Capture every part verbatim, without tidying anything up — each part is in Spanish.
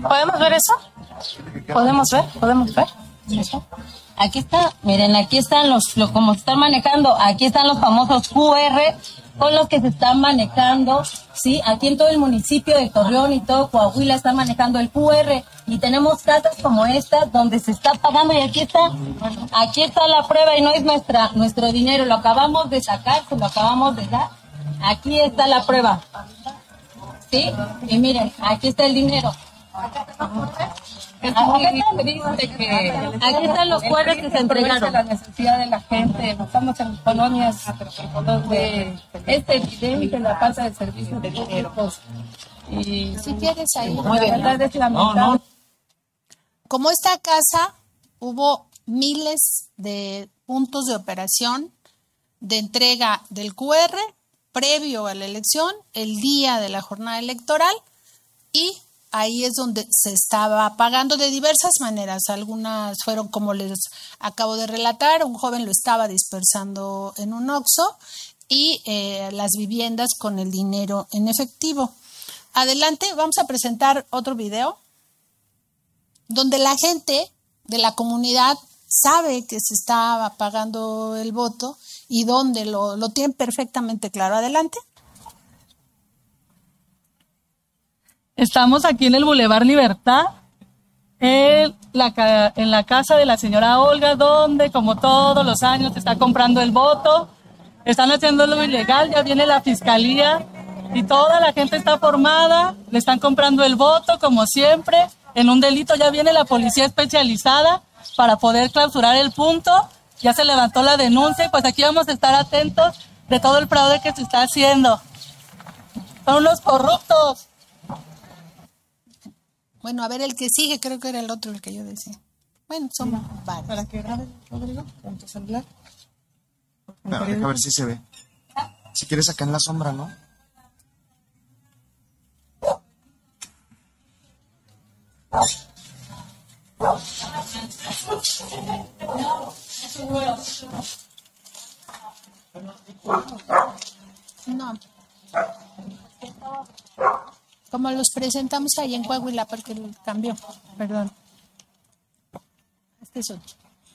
¿Podemos ver eso? ¿Podemos ver? ¿Podemos ver? ¿Eso? Aquí está, miren, aquí están los, los, como se están manejando, aquí están los famosos Q R con los que se están manejando, sí, aquí en todo el municipio de Torreón y todo Coahuila están manejando el Q R y tenemos casas como estas donde se está pagando y aquí está, aquí está la prueba y no es nuestra, nuestro dinero, lo acabamos de sacar, se lo acabamos de dar, aquí está la prueba, sí, y miren, aquí está el dinero. Es muy triste que aquí están los cuadros que se entregaron. La necesidad de la gente, estamos en colonias donde es evidente la falta de servicios de dinero. Y si quieres ahí. La verdad es lamentable. Como esta casa, hubo miles de puntos de operación de entrega del Q R previo a la elección, el día de la jornada electoral, y ahí es donde se estaba pagando de diversas maneras. Algunas fueron, como les acabo de relatar, un joven lo estaba dispersando en un Oxxo y eh, las viviendas con el dinero en efectivo. Adelante, vamos a presentar otro video donde la gente de la comunidad sabe que se estaba pagando el voto y donde lo, lo tienen perfectamente claro. Adelante. Estamos aquí en el Boulevard Libertad, en la, en la casa de la señora Olga, donde como todos los años se está comprando el voto, están haciéndolo ilegal, ya viene la fiscalía y toda la gente está formada, le están comprando el voto como siempre, en un delito ya viene la policía especializada para poder clausurar el punto, ya se levantó la denuncia y pues aquí vamos a estar atentos de todo el fraude que se está haciendo. Son unos corruptos. Bueno, a ver, el que sigue, creo que era el otro el que yo decía. Bueno, son varios. ¿Para qué grabe, Rodrigo? ¿Con tu celular? Pero deja ver si se ve. Si quieres acá en la sombra, ¿no? No. Como los presentamos ahí en Coahuila, porque cambió, perdón. Este es otro.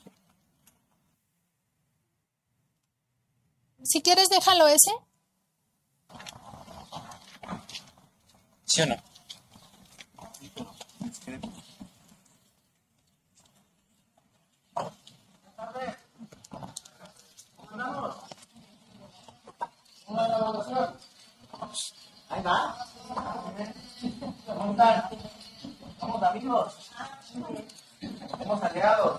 Si quieres, déjalo ese. ¿Sí o no? Ahí va. ¿Cómo están? Somos amigos. Somos aliados.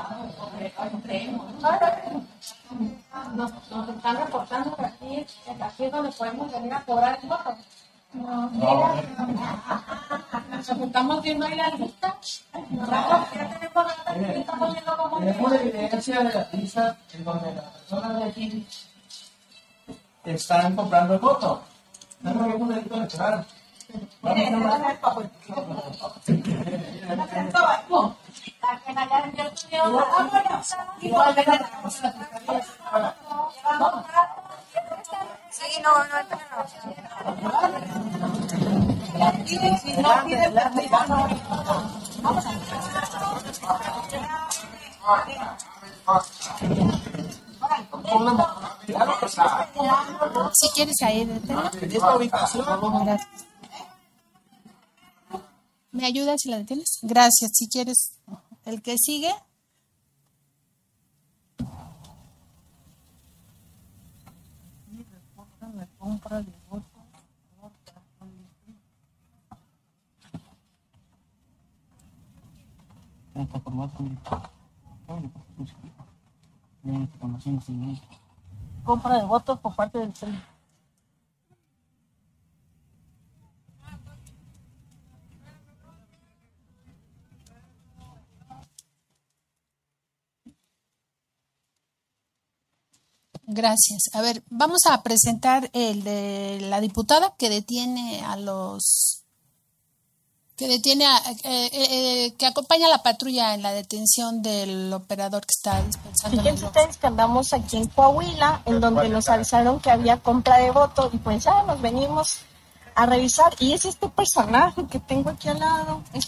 Nos, nos están reportando que aquí, aquí es donde podemos venir a cobrar el voto. No, mira. Nos estamos viendo ahí la lista. Tenemos evidencia de la lista en donde las personas de aquí están comprando el voto. No es un delito electoral. Sí, no, no, Si quieres ahí, deténlo. ¿Me ayudas si la detienes? Gracias. Si quieres, el que sigue. Compra de votos por parte del C E I. Gracias. A ver, vamos a presentar el de la diputada que detiene a los que detiene a, eh, eh, que acompaña a la patrulla en la detención del operador que está dispensando. Fíjense ustedes que andamos aquí en Coahuila, en donde nos avisaron que había compra de voto y pues ya nos venimos a revisar y es este personaje que tengo aquí al lado.